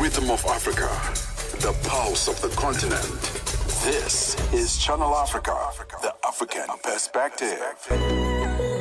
rhythm of Africa, the pulse of the continent. This is Channel Africa, the African perspective.